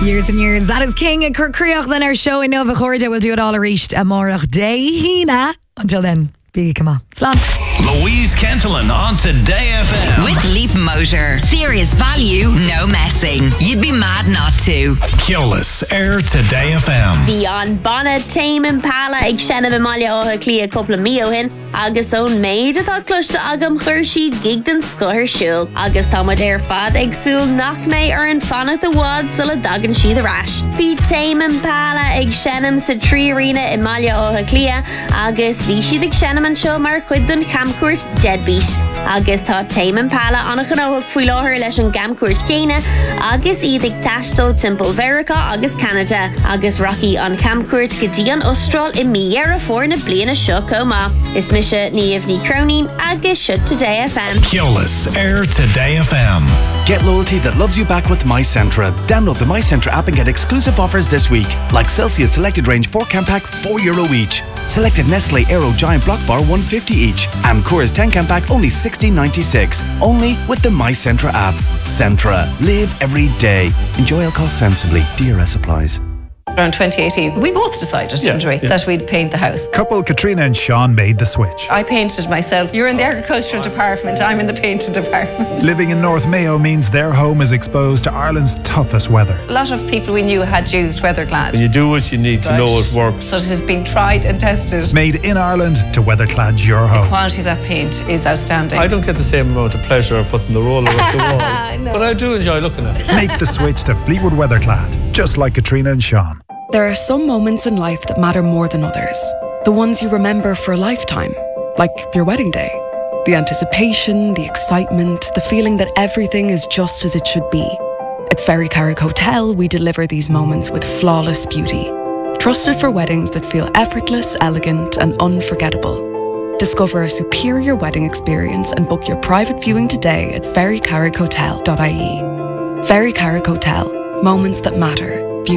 Years and years. That is King and Kirkriach. Then our show in Nova Chorda will do it all reached a Morach Day. Hina. Until then, big come on. Slán. Louise Kentelin on Today FM. With Leap Motor. Serious value, no messing. You'd be mad not to. Keolis, Air Today FM. Bhí Bonna Tame Impala ag sena b'maile ótha clia coppla míohin agus ón méid atá cloiste agam chuirsiad gig den scothir siúl agus támad fad agsúl nach mé ar an fannacht the wad sulla dagan siad arás. Bhí Tame Impala ag senam sa trí arena I maile ótha clia agus bhí siad ag senam an seo mar chuid den camcuairt Deadbeat. Agus tá Tame Impala annach an óthach faoi láthair leis an camcuairt chéine agus iad ag taistil Temple Verica agus Canada agus Rocky an camcuairt go dtí an Austral I míar a fór na bliana seo comá. Is mise níomh ní cronín agus siúd Today FM. Keolis, Air Today FM. Get loyalty that loves you back with MyCentra. Download the MyCentra app and get exclusive offers this week, like Celsius Selected Range 4-can pack €4 each. Selected Nestle Aero Giant Block Bar $1.50 each. And Coors 10-can pack only $16.96. Only with the MyCentra app. Centra. Live every day. Enjoy alcohol sensibly. DRS applies. Around 2018, we both decided, didn't we, that we'd paint the house. Couple Katrina and Sean made the switch. I painted myself. You're in the agricultural department, I'm in the painting department. Living in North Mayo means their home is exposed to Ireland's toughest weather. A lot of people we knew had used Weatherclad. When you do it, you need to know it works. So it has been tried and tested. Made in Ireland to Weatherclad your home. The quality of that paint is outstanding. I don't get the same amount of pleasure of putting the roller up the wall, No. but I do enjoy looking at it. Make the switch to Fleetwood Weatherclad, just like Katrina and Sean. There are some moments in life that matter more than others. The ones you remember for a lifetime, like your wedding day. The anticipation, the excitement, the feeling that everything is just as it should be. At Ferry Carrick Hotel, we deliver these moments with flawless beauty. Trusted for weddings that feel effortless, elegant, and unforgettable. Discover a superior wedding experience and book your private viewing today at ferrycarrickhotel.ie. Ferry Carrick Hotel, moments that matter.